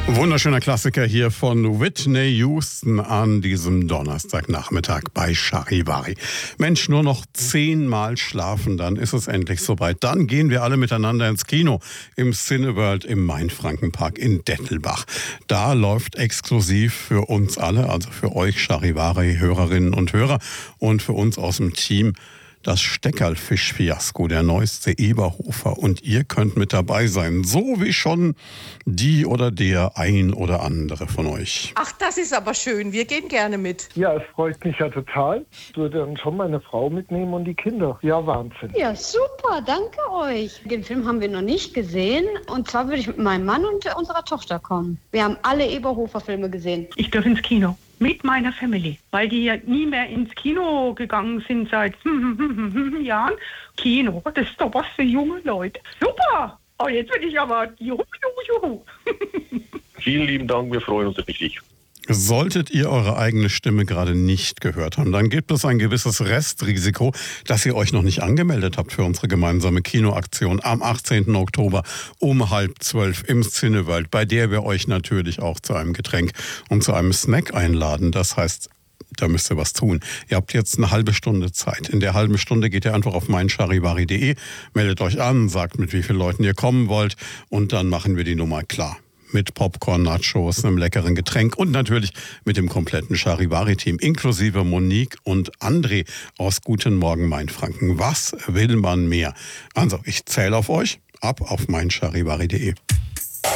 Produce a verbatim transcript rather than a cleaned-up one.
Wunderschöner Klassiker hier von Whitney Houston an diesem Donnerstagnachmittag bei Charivari. Mensch, nur noch zehnmal schlafen, dann ist es endlich soweit. Dann gehen wir alle miteinander ins Kino im Cineworld im Main-Franken-Park in Dettelbach. Da läuft exklusiv für uns alle, also für euch Charivari-Hörerinnen und Hörer und für uns aus dem Team, das Steckerlfisch-Fiasko, der neueste Eberhofer. Und ihr könnt mit dabei sein, so wie schon die oder der ein oder andere von euch. Ach, das ist aber schön. Wir gehen gerne mit. Ja, es freut mich ja total. Ich würde dann schon meine Frau mitnehmen und die Kinder. Ja, Wahnsinn. Ja, super. Danke euch. Den Film haben wir noch nicht gesehen. Und zwar würde ich mit meinem Mann und unserer Tochter kommen. Wir haben alle Eberhofer-Filme gesehen. Ich darf ins Kino. Mit meiner Family, weil die ja nie mehr ins Kino gegangen sind seit Jahren. Kino, das ist doch was für junge Leute. Super! Oh, jetzt bin ich aber juhu, juhu, juhu. Vielen lieben Dank, wir freuen uns richtig. Solltet ihr eure eigene Stimme gerade nicht gehört haben, dann gibt es ein gewisses Restrisiko, dass ihr euch noch nicht angemeldet habt für unsere gemeinsame Kinoaktion am achtzehnten Oktober um halb zwölf im Cineworld, bei der wir euch natürlich auch zu einem Getränk und zu einem Snack einladen. Das heißt, da müsst ihr was tun. Ihr habt jetzt eine halbe Stunde Zeit. In der halben Stunde geht ihr einfach auf mein charivari punkt de, meldet euch an, sagt, mit wie vielen Leuten ihr kommen wollt und dann machen wir die Nummer klar. Mit Popcorn, Nachos, einem leckeren Getränk und natürlich mit dem kompletten Charivari-Team, inklusive Monique und André aus Guten Morgen Mainfranken. Was will man mehr? Also, ich zähle auf euch, ab auf mein charivari punkt de.